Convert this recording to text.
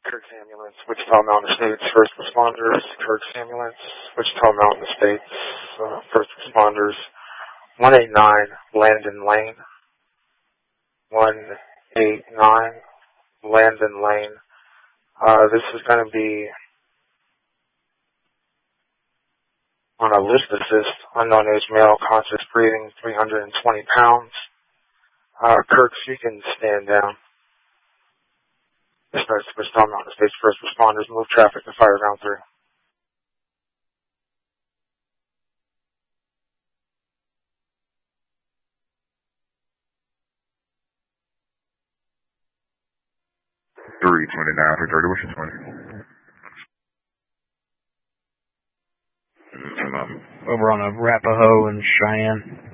Kirk's Ambulance, Wichita Mountain Estates, first responders. Kirk's Ambulance, Wichita Mountain Estates, first responders. 189 Landon Lane. 189 Landon Lane. This is going to be on a lift assist, unknown age male, conscious breathing, 320 pounds. Kirks, you can stand down. Dispatch to Wichita Mountain Estates, first responders, move traffic to fire ground 3. What's your 20? Over on Arapahoe and Cheyenne.